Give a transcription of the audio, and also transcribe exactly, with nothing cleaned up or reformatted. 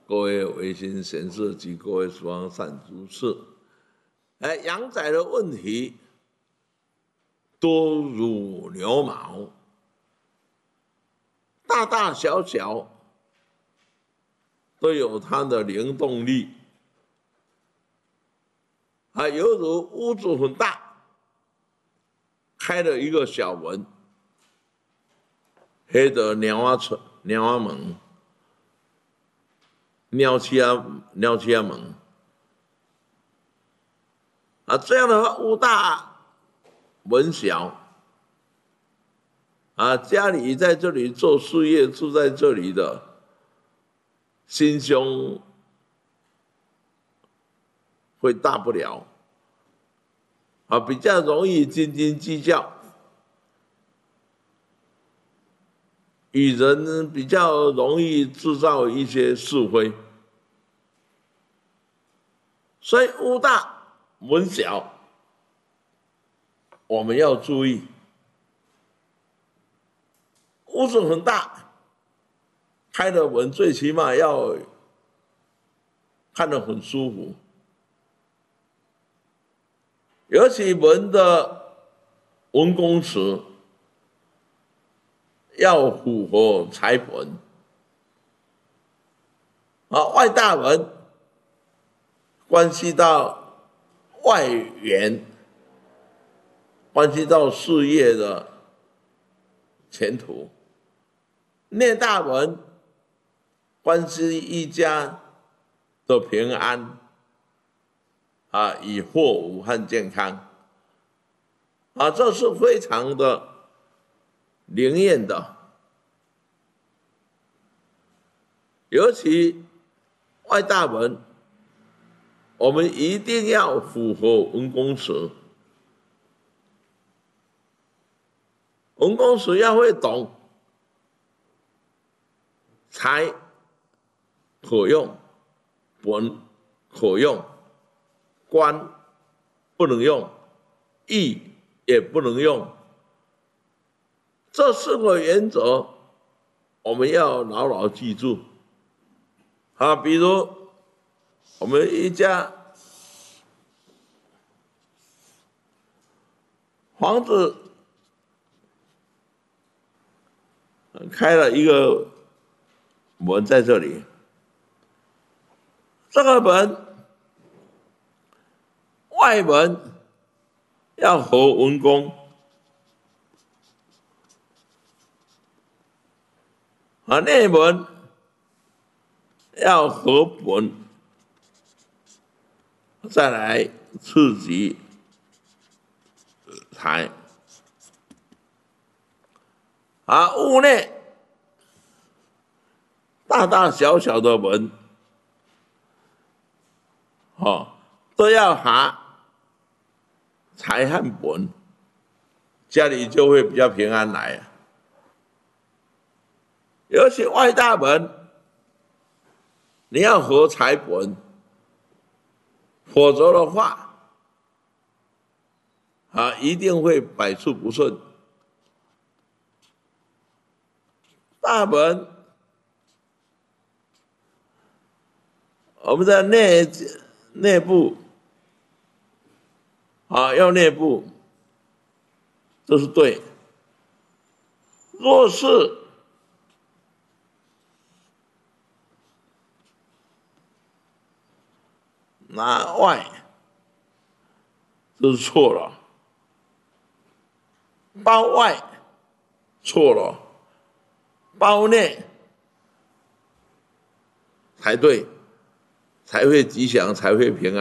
各位维新贤士及各位十方善知识，哎，阳宅的问题多如牛毛，大大小小都有它的灵动力，啊，犹如屋子很大，开了一个小门，黑的鸟啊出鸟啊门，鸟起啊鸟起啊门，啊，这样的话屋大门小。啊，家里在这里做事业，住在这里的心胸会大不了，啊，比较容易斤斤计较，与人比较容易制造一些是非，所以屋大门小，我们要注意。屋子很大，开的门最起码要看得很舒服，尤其门的文公词要符合财本。啊，外大门关系到外援，关系到事业的前途。内大门关系一家的平安，啊，以祸无和健康，啊，这是非常的灵验的。尤其外大门，我们一定要符合文公词，文公词要会懂。财可用，本可用，官不能用，义也不能用。这四个原则我们要牢牢记住。啊，比如我们一家房子开了一个门在这里，这个门外门要合文公，啊，内门要合本，再来刺激财。啊，屋内大大小小的门，哦，都要合财和本，家里就会比较平安来。尤其外大门，你要合财本，否则的话，啊，一定会百处不顺。大门，我们在内内部，啊，要内部，这是对。若是拿外，这是错了；包外，错了；包内才对，才会吉祥，才会平安。